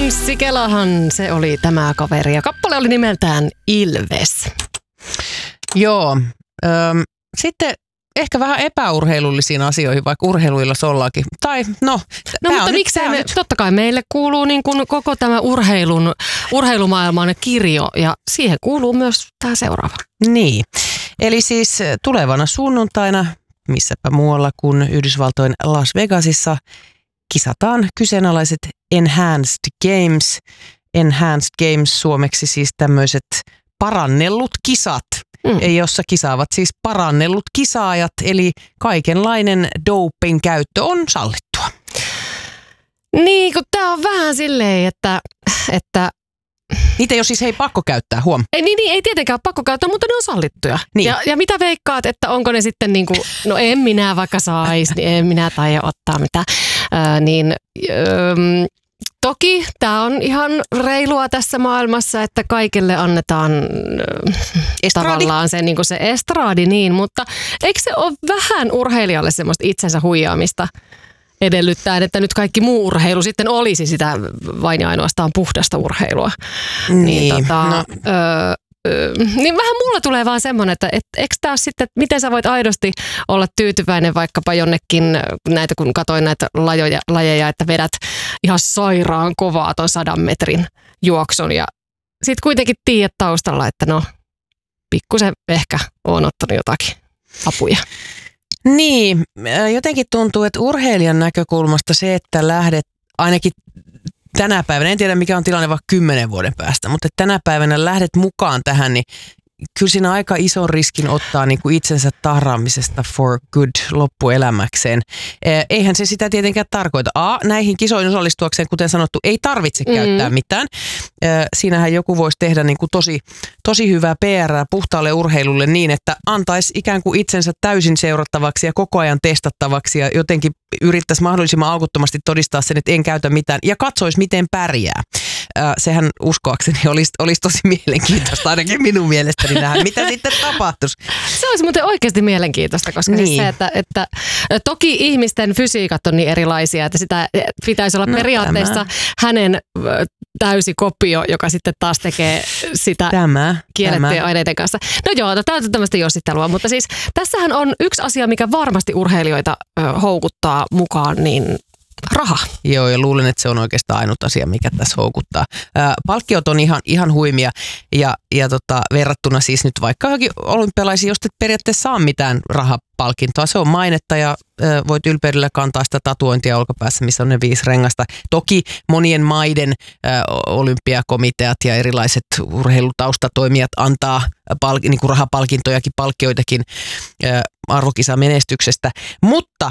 Anssi Kelahan se oli tämä kaveri ja kappale oli nimeltään Ilves. Joo, sitten ehkä vähän epäurheilullisiin asioihin, vaikka urheiluilla ollaankin. Tai mutta miksei me, totta kai meille kuuluu niin kuin koko tämä urheilumaailman kirjo ja siihen kuuluu myös tämä seuraava. Niin, eli siis tulevana sunnuntaina, missäpä muualla kuin Yhdysvaltojen Las Vegasissa, kisataan kyseenalaiset Enhanced Games. Enhanced Games suomeksi siis tämmöiset parannellut kisat, jossa kisaavat siis parannellut kisaajat, eli kaikenlainen doping käyttö on sallittua. Niin, kun tää on vähän silleen, että niitä ei ole siis pakko käyttää, huom. Ei tietenkään pakko käyttää, mutta ne on sallittuja. Niin. Ja mitä veikkaat, että onko ne sitten niin kuin, no en minä vaikka saisi, niin en minä taida ottaa mitään. Toki tämä on ihan reilua tässä maailmassa, että kaikille annetaan tavallaan se, niin kuin se estraadi, niin, mutta eikö se ole vähän urheilijalle semmoista itsensä huijaamista edellyttäen, että nyt kaikki muu urheilu sitten olisi sitä vain ja ainoastaan puhdasta urheilua. Niin vähän mulla tulee vaan semmoinen, että eikö tämä sitten, miten sä voit aidosti olla tyytyväinen vaikkapa jonnekin, näitä kun katsoin näitä lajeja, että vedät ihan sairaan kovaa ton 100 metrin juoksun ja sit kuitenkin tiedät taustalla, että pikkusen ehkä on ottanut jotakin apuja. Niin, jotenkin tuntuu, että urheilijan näkökulmasta se, että lähdet ainakin tänä päivänä, en tiedä mikä on tilanne vaikka 10 vuoden päästä, mutta tänä päivänä lähdet mukaan tähän, niin kyllä siinä aika ison riskin ottaa niin kuin itsensä tahraamisesta for good loppuelämäkseen. Eihän se sitä tietenkään tarkoita. Näihin kisoihin osallistuakseen, kuten sanottu, ei tarvitse käyttää mitään. Siinähän joku voisi tehdä niin kuin tosi hyvää PR puhtaalle urheilulle niin, että antaisi ikään kuin itsensä täysin seurattavaksi ja koko ajan testattavaksi ja jotenkin yrittäisi mahdollisimman aukottomasti todistaa sen, että en käytä mitään ja katsoisi, miten pärjää. Sehän uskoakseni olisi tosi mielenkiintoista, ainakin minun mielestäni nähdä, mitä sitten tapahtuisi. Se olisi muuten oikeasti mielenkiintoista, koska siis se, että toki ihmisten fysiikat on niin erilaisia, että sitä pitäisi olla periaatteessa hänen täysi kopio, joka sitten taas tekee sitä kiellettyjen aineiden kanssa. No joo, tämä on tämmöistä jossittelua, mutta siis tässähän on yksi asia, mikä varmasti urheilijoita houkuttaa mukaan, niin raha. Joo, ja luulen, että se on oikeastaan ainut asia, mikä tässä houkuttaa. Palkkiot on ihan huimia ja verrattuna siis nyt vaikka johonkin olympialaisiin, josta et periaatteessa saa mitään rahapalkintoa. Se on mainetta ja voit ylpeydellä kantaa sitä tatuointia olkapäässä, missä on ne 5 rengasta. Toki monien maiden olympiakomiteat ja erilaiset urheilutaustatoimijat antaa niin kuin rahapalkintojakin, palkkioitakin arvokisamenestyksestä, mutta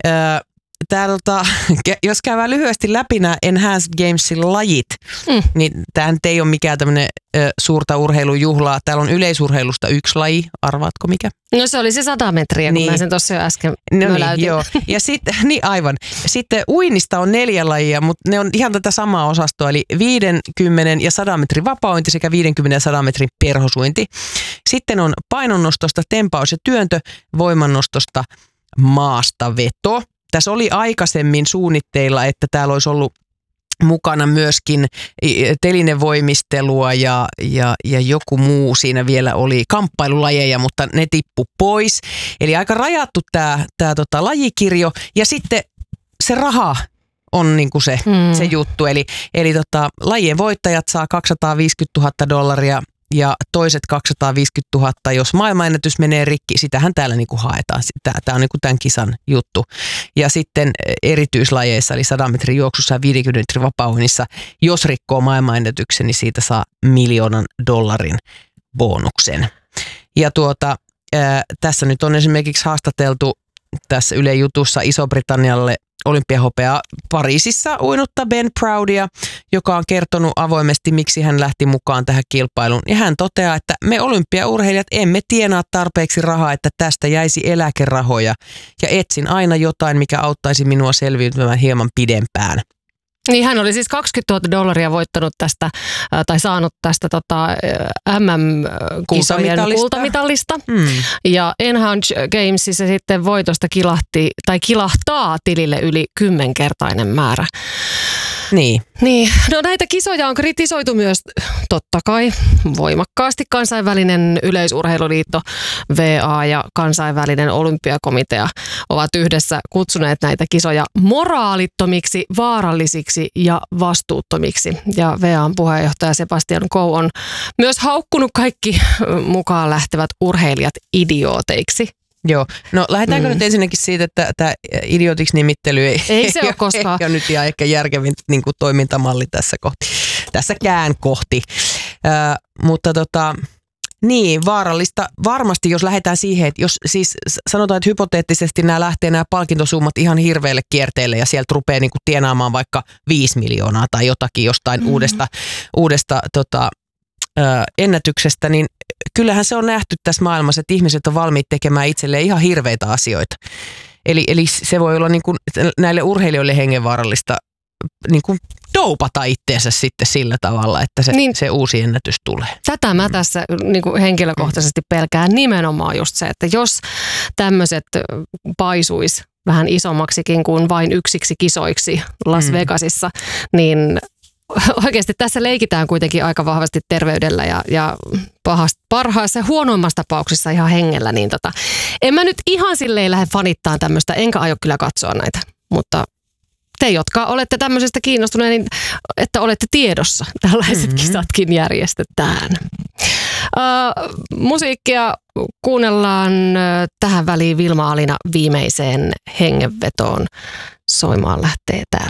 jos käydään lyhyesti läpi nämä Enhanced Gamesin lajit, niin tämähän ei ole mikään tämmöinen suurta urheilujuhlaa. Täällä on yleisurheilusta 1 laji. Arvaatko mikä? No se oli se 100 metriä, kun mä sen tuossa jo äsken möläytin. Joo. Ja sitten, aivan. Sitten uinnista on 4 lajia, mutta ne on ihan tätä samaa osastoa, eli 50 ja 100 metrin vapaointi sekä 50 ja 100 metrin perhosuinti. Sitten on painonnostosta tempaus ja työntö, voimannostosta maastaveto. Tässä oli aikaisemmin suunnitteilla, että täällä olisi ollut mukana myöskin telinevoimistelua ja joku muu siinä vielä oli kamppailulajeja, mutta ne tippu pois. Eli aika rajattu tämä lajikirjo ja sitten se raha on niinku se juttu. Eli lajien voittajat saa $250,000 ja toiset 250 000, jos maailmanennätys menee rikki, sitähän täällä niinku haetaan. Tämä on niinku tämän kisan juttu. Ja sitten erityislajeissa, eli 100 metrin juoksussa ja 50 metrin vapauinnissa, jos rikkoo maailmanennätyksen, niin siitä saa $1 million bonuksen. Ja tässä nyt on esimerkiksi haastateltu tässä Yle Jutussa Iso-Britannialle olympiahopeaa Pariisissa uinutta Ben Proudia, joka on kertonut avoimesti, miksi hän lähti mukaan tähän kilpailuun. Ja hän toteaa, että me olympiaurheilijat emme tienaa tarpeeksi rahaa, että tästä jäisi eläkerahoja. Ja etsin aina jotain, mikä auttaisi minua selviytymään hieman pidempään. Niin hän oli siis $20,000 voittanut tästä, tai saanut tästä MM-kisojen kultamitalista. Ja Enhanced Gamesissa sitten voitosta kilahtaa tilille yli 10-kertainen määrä. Niin. Niin, no näitä kisoja on kritisoitu myös totta kai voimakkaasti. Kansainvälinen yleisurheiluliitto VA ja kansainvälinen olympiakomitea ovat yhdessä kutsuneet näitä kisoja moraalittomiksi, vaarallisiksi ja vastuuttomiksi. Ja VA:n puheenjohtaja Sebastian Coe on myös haukkunut kaikki mukaan lähtevät urheilijat idiooteiksi. Joo, no lähdetäänkö nyt ensinnäkin siitä, että tämä idiootiksi nimittely ei se ole koskaan. Ei ole nyt ihan ehkä järkevin niin kuin toimintamalli tässäkään kohti. Mutta niin, vaarallista varmasti, jos lähdetään siihen, että jos siis sanotaan, että hypoteettisesti nämä palkintosummat ihan hirveälle kierteelle ja sieltä rupeaa niin kuin tienaamaan vaikka 5 miljoonaa tai jotakin jostain uudesta ennätyksestä, niin kyllähän se on nähty tässä maailmassa, että ihmiset on valmiit tekemään itselleen ihan hirveitä asioita. Eli se voi olla niin kuin näille urheilijoille hengenvaarallista niin kuin doupata itteensä sitten sillä tavalla, että se uusi ennätys tulee. Tätä mä tässä niin kuin henkilökohtaisesti pelkään nimenomaan just se, että jos tämmöiset paisuis vähän isommaksikin kuin vain yksiksi kisoiksi Las Vegasissa, niin oikeasti tässä leikitään kuitenkin aika vahvasti terveydellä ja parhaassa ja huonoimmassa tapauksessa ihan hengellä. Niin en mä nyt ihan silleen lähde fanittaan tämmöistä, enkä aio kyllä katsoa näitä, mutta te, jotka olette tämmöisestä kiinnostuneet, niin että olette tiedossa, tällaiset kisatkin järjestetään. Musiikkia kuunnellaan tähän väliin Vilma Alina viimeiseen hengenvetoon. Soimaan lähtee täällä